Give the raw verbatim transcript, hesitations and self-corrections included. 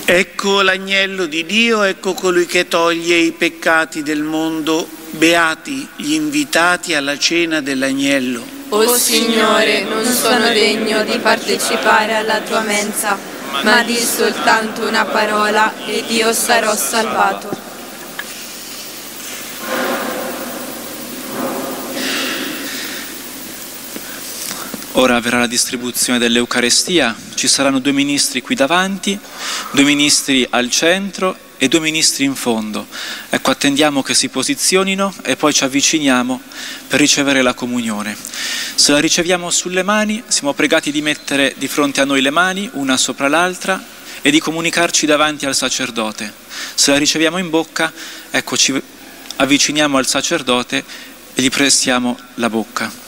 Ecco l'agnello di Dio, ecco colui che toglie i peccati del mondo. Beati gli invitati alla cena dell'agnello. O Signore, non sono degno di partecipare alla tua mensa, ma di soltanto una parola ed io sarò salvato. Ora avverrà la distribuzione dell'Eucarestia, ci saranno due ministri qui davanti, due ministri al centro e due ministri in fondo. Ecco, attendiamo che si posizionino e poi ci avviciniamo per ricevere la comunione. Se la riceviamo sulle mani, siamo pregati di mettere di fronte a noi le mani, una sopra l'altra, e di comunicarci davanti al sacerdote. Se la riceviamo in bocca, ecco, ci avviciniamo al sacerdote e gli prestiamo la bocca.